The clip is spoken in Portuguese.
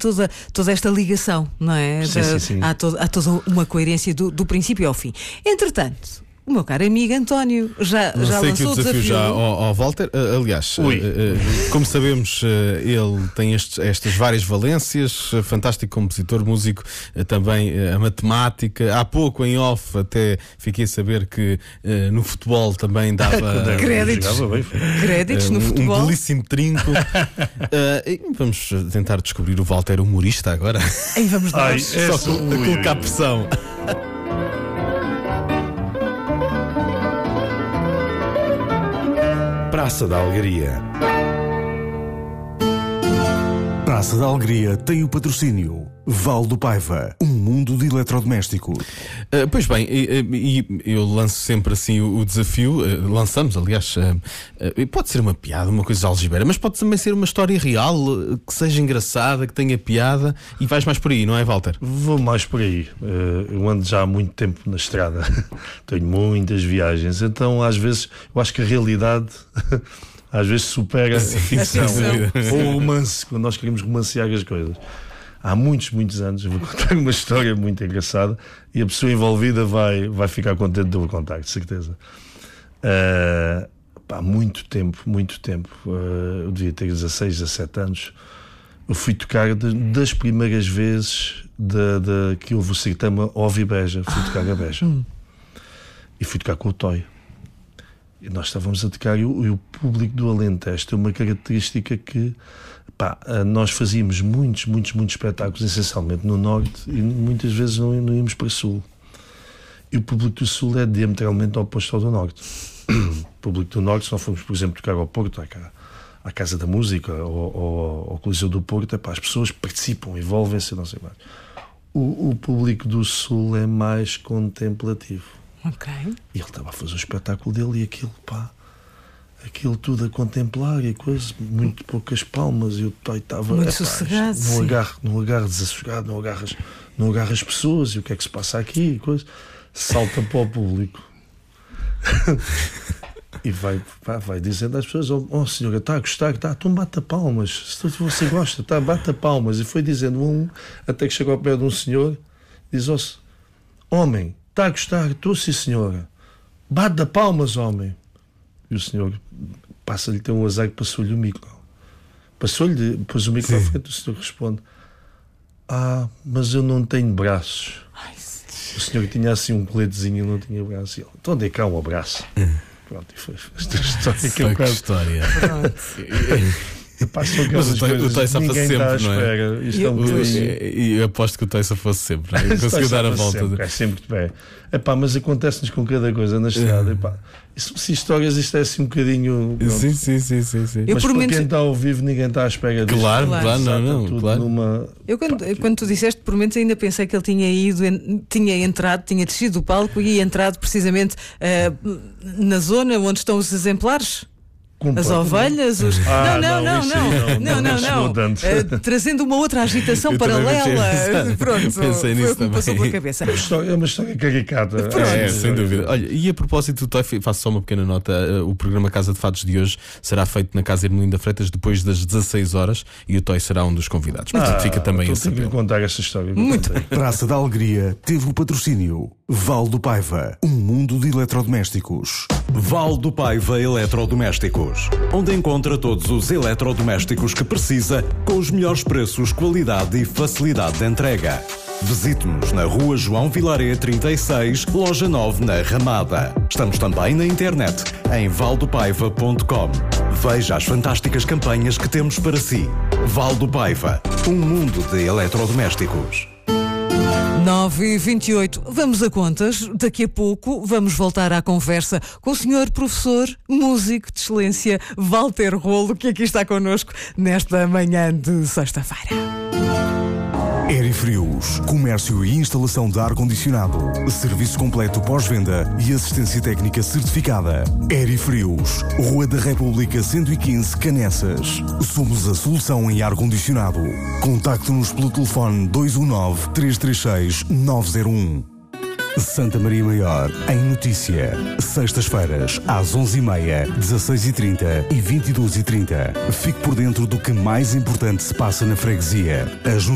toda esta ligação, não é? Sim. Há toda uma coerência do princípio ao fim. Entretanto, o meu caro amigo António já lançou o desafio já ao Walter. Aliás, como sabemos, ele tem estas várias valências, fantástico compositor, músico, também a matemática. Há pouco em off até fiquei a saber que no futebol também dava créditos no futebol. Um belíssimo trinco. Vamos tentar descobrir o Walter humorista agora. Aí vamos dar. Só colocar pressão. Praça da Alegria. Praça da Alegria tem o patrocínio Val do Paiva, um mundo de eletrodomésticos. Pois bem, eu lanço sempre assim o desafio, lançamos, aliás, pode ser uma piada, uma coisa algibeira, mas pode também ser uma história real, que seja engraçada, que tenha piada, e vais mais por aí, não é, Walter? Vou mais por aí. Eu ando já há muito tempo na estrada, tenho muitas viagens, então às vezes eu acho que a realidade às vezes supera a ficção ou o romance, quando nós queremos romancear as coisas. Há muitos anos, eu vou contar uma história muito engraçada e a pessoa envolvida vai ficar contente de eu contar, de certeza. Há muito tempo, eu devia ter 16, 17 anos, eu fui tocar das primeiras vezes que houve o certame Óvi Beja, fui tocar a Beja. E fui tocar com o Toy. E nós estávamos a tocar e o público do Alentejo tem uma característica que nós fazíamos muitos espetáculos, essencialmente no Norte, e muitas vezes não íamos para o Sul. E o público do Sul é diametralmente oposto ao do Norte. O público do Norte, se nós formos, por exemplo, tocar ao Porto, à Casa da Música ou ao Coliseu do Porto, as pessoas participam, envolvem-se, não sei mais. O público do Sul é mais contemplativo. Ok. E ele estava a fazer o espetáculo dele e aquilo tudo a contemplar e coisas, muito poucas palmas, e o Toy estava muito sossegado, não agarras desassossegado, não agarras pessoas, e o que é que se passa aqui e coisa, salta para o público e vai dizendo às pessoas: oh senhora, está a gostar, então bata palmas, se você gosta, bata palmas. E foi dizendo até que chegou ao pé de um senhor, diz: homem, está a gostar? Estou, sim senhora, bate palmas, homem. E o senhor passa-lhe, tem um azar que passou-lhe o micro. Passou-lhe, pôs o micro à frente, o senhor responde: mas eu não tenho braços. O senhor tinha assim um coletezinho e não tinha braços. Então onde é que há um abraço? Pronto, e foi esta história que história. Passam aquelas o Toy só fosse sempre, não é? E aposto que o Toy só fosse sempre, não é? Conseguiu dar a volta. É sempre de pé. Mas acontece-nos com cada coisa na estrada. Se histórias, isto é assim um bocadinho. Sim. Mas para quem está ao vivo, ninguém está à espera disso. Claro, não. Claro. Eu, quando tu disseste, por momentos ainda pensei que ele tinha descido do palco e entrado precisamente na zona onde estão os exemplares. As ovelhas, os... Não. Trazendo uma outra agitação paralela. Pronto, pensei nisso também. Passou pela cabeça. É uma história caricata. Sem dúvida. Olha, e a propósito do Toy, faço só uma pequena nota. O programa Casa de Fados de hoje será feito na Casa Hermelinda Freitas depois das 16 horas e o Toy será um dos convidados. Portanto, fica também a saber. Tenho que contar esta história. Muito bem. Praça da Alegria teve o patrocínio Val do Paiva, um mundo de eletrodomésticos. Val do Paiva Eletrodomésticos, onde encontra todos os eletrodomésticos que precisa, com os melhores preços, qualidade e facilidade de entrega. Visite-nos na Rua João Vilaré 36, Loja 9, na Ramada. Estamos também na internet, em valdopaiva.com. Veja as fantásticas campanhas que temos para si. Val do Paiva, um mundo de eletrodomésticos. 9h28, vamos a contas. Daqui a pouco vamos voltar à conversa com o senhor professor, músico de excelência, Walter Rolo, que aqui está connosco nesta manhã de sexta-feira. Aerifrios, comércio e instalação de ar-condicionado, serviço completo pós-venda e assistência técnica certificada. Aerifrios, Rua da República 115, Canessas. Somos a solução em ar-condicionado. Contacte-nos pelo telefone 219-336-901. Santa Maria Maior, em notícia. Sextas-feiras, às 11h30, 16h30 e 22h30. Fique por dentro do que mais importante se passa na freguesia. As